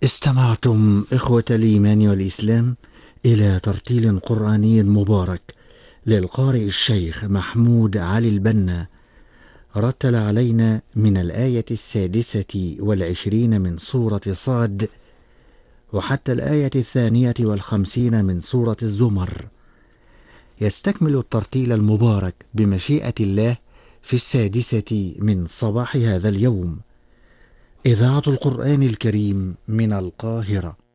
استمعتم إخوة الإيمان والإسلام إلى ترتيل قرآني مبارك للقارئ الشيخ محمود علي البنا، رتل علينا من الآية 26 من سورة صاد وحتى الآية 52 من سورة الزمر. يستكمل الترتيل المبارك بمشيئة الله في 6 من صباح هذا اليوم. إذاعة القرآن الكريم من القاهرة.